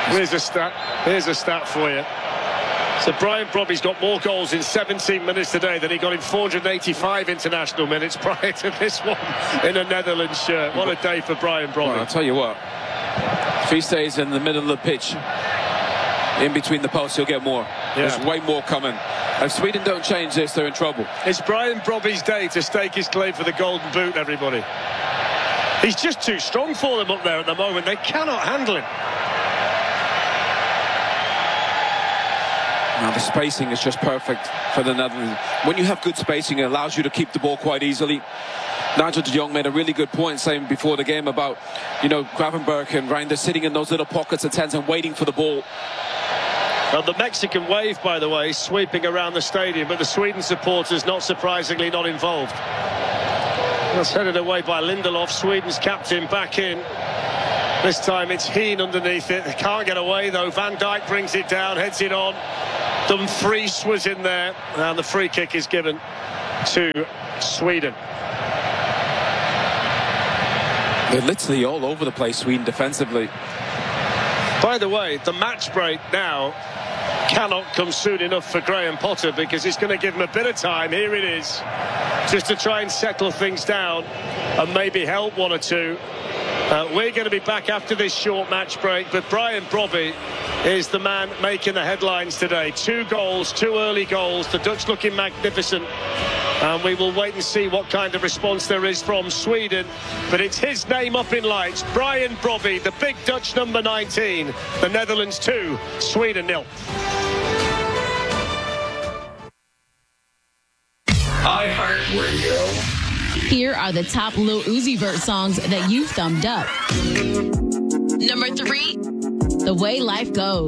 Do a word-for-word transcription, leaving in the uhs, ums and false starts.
Here's a stat. Here's a stat for you. So Brian Brobby's got more goals in seventeen minutes today than he got in four hundred eighty-five international minutes prior to this one in a Netherlands shirt. What a day for Brian Brobby. Well, I'll tell you what, if he stays in the middle of the pitch, in between the posts, he'll get more. Yeah. There's way more coming. If Sweden don't change this, they're in trouble. It's Brian Brobby's day to stake his claim for the Golden Boot, everybody. He's just too strong for them up there at the moment. They cannot handle him. Now the spacing is just perfect for the Netherlands. When you have good spacing, it allows you to keep the ball quite easily. Nigel de Jong made a really good point saying before the game about, you know, Gravenberch and Reinders sitting in those little pockets of tens and waiting for the ball. Well, the Mexican wave, by the way, sweeping around the stadium, but the Sweden supporters, not surprisingly, not involved. That's headed away by Lindelof, Sweden's captain, back in. This time it's Heen underneath it. They can't get away, though. Van Dijk brings it down, heads it on. Dumfries was in there, and the free kick is given to Sweden. They're literally all over the place, Sweden, defensively. By the way, the match break now cannot come soon enough for Graham Potter, because it's going to give him a bit of time. Here it is, just to try and settle things down and maybe help one or two. Uh, we're going to be back after this short match break, but Brian Brobby is the man making the headlines today. Two goals, two early goals, the Dutch looking magnificent, and we will wait and see what kind of response there is from Sweden. But it's his name up in lights, Brian Brobby, the big Dutch number nineteen. The Netherlands two, Sweden nil. iHeartRadio. Here are the top Lil Uzi Vert songs that you've thumbed up. Number three, The Way Life Goes.